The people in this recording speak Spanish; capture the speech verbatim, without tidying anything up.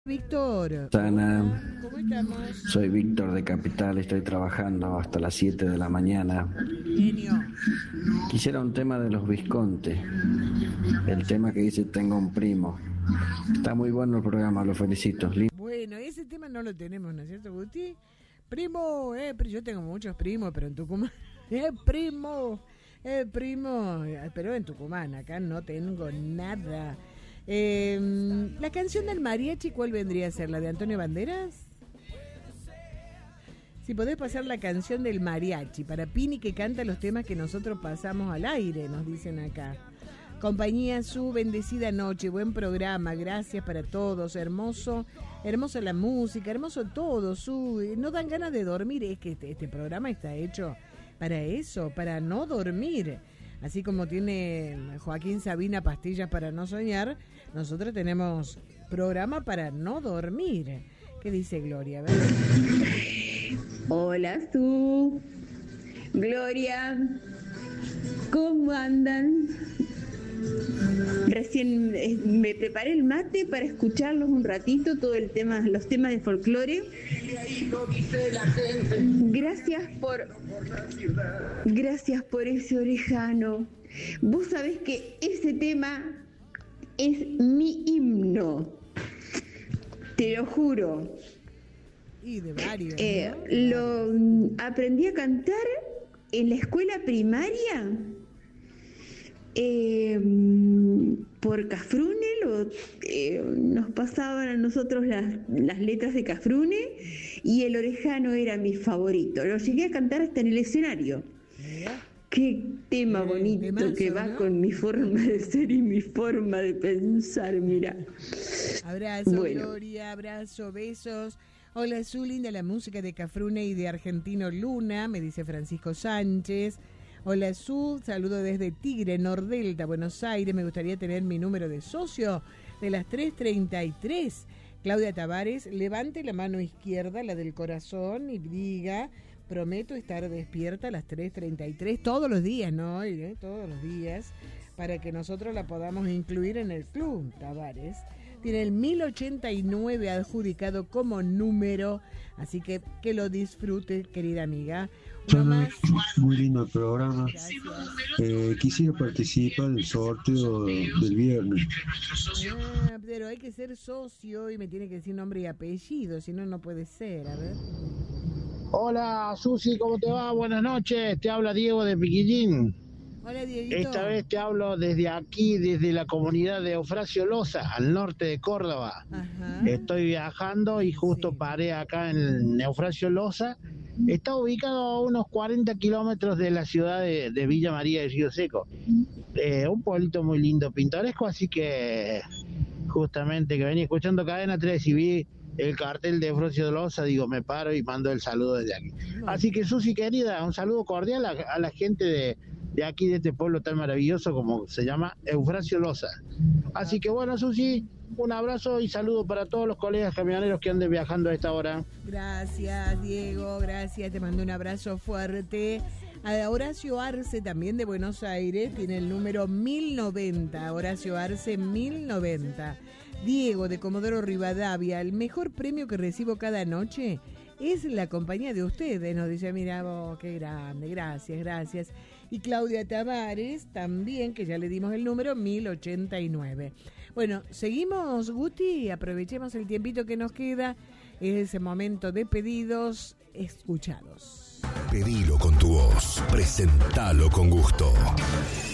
Víctor. Sana, ¿Cómo estamos? soy Víctor de Capital, estoy trabajando hasta las siete de la mañana. Genio. Quisiera un tema de los Visconti, el tema que dice Tengo un primo. Está muy bueno el programa, lo felicito. Lindo. Bueno, ese tema no lo tenemos, ¿no es cierto, Guti? Primo, eh, pri- yo tengo muchos primos, pero en Tucumán, eh, primo, eh, primo, eh, pero en Tucumán, acá no tengo nada. Eh, la canción del mariachi, ¿cuál vendría a ser? ¿La de Antonio Banderas? Si podés pasar la canción del mariachi para Pini, que canta los temas que nosotros pasamos al aire, nos dicen acá. Compañía, su bendecida noche, buen programa, gracias para todos, hermoso, hermosa la música, hermoso todo, su, no dan ganas de dormir, es que este, este programa está hecho para eso, para no dormir. Así como tiene Joaquín Sabina pastillas para no soñar, nosotros tenemos programa para no dormir. ¿Qué dice Gloria? A ver. Hola, Su. Gloria. ¿Cómo andan? Recién eh, me preparé el mate para escucharlos un ratito, todo el tema, los temas de folclore. Gracias por, gracias por ese orejano. Vos sabés que ese tema es mi himno. Te lo juro. Y de varios. Eh, ¿no? Lo aprendí a cantar en la escuela primaria. Eh, por Cafrune, lo, eh, nos pasaban a nosotros las, las letras de Cafrune y el orejano era mi favorito. Lo llegué a cantar hasta en el escenario. Mira. Qué tema Eh, bonito temazo, que va ¿no? con mi forma de ser y mi forma de pensar, mira. Abrazo, Bueno. Gloria, abrazo, besos. Hola, su linda la música de Cafrune y de Argentino Luna, me dice Francisco Sánchez. Hola, Su, saludo desde Tigre, Nordelta, Buenos Aires. Me gustaría tener mi número de socio de las tres treinta y tres. Claudia Tavares, levante la mano izquierda, la del corazón, y diga, prometo estar despierta a las tres treinta y tres todos los días, ¿no? ¿Eh? Todos los días, para que nosotros la podamos incluir en el club, Tavares. Tiene el mil ochenta y nueve adjudicado como número, así que que lo disfrute, querida amiga. Uno más. Muy lindo el programa. Gracias. Eh, quisiera participar del sorteo del viernes. Ah, pero hay que ser socio y me tiene que decir nombre y apellido, si no, no puede ser. A ver. Hola Susi, ¿cómo te va? Buenas noches, te habla Diego de Piquillín. Hola, Dieguito. Esta vez te hablo desde aquí, desde la comunidad de Eufrasio Loza, al norte de Córdoba. Ajá. Estoy viajando y justo Sí. paré acá en Eufrasio Loza. Está ubicado a unos cuarenta kilómetros de la ciudad de, de Villa María de Río Seco. Eh, un pueblito muy lindo, pintoresco, así que justamente que venía escuchando Cadena tres y vi el cartel de Eufrasio Loza, digo, me paro y mando el saludo desde aquí. Así que Susi querida, un saludo cordial a, a la gente de, de aquí, de este pueblo tan maravilloso como se llama Eufrasio Loza. Así que bueno, Susi, un abrazo y saludo para todos los colegas camioneros que anden viajando a esta hora. Gracias, Diego, gracias, te mando un abrazo fuerte. A Horacio Arce, también de Buenos Aires, tiene el número mil noventa, Horacio Arce mil noventa. Diego de Comodoro Rivadavia, el mejor premio que recibo cada noche es la compañía de ustedes, nos dice, mira vos, qué grande, gracias, gracias. Y Claudia Tavares también, que ya le dimos el número, mil ochenta y nueve. Bueno, seguimos, Guti, aprovechemos el tiempito que nos queda, es ese momento de pedidos escuchados. Pedilo con tu voz, presentalo con gusto.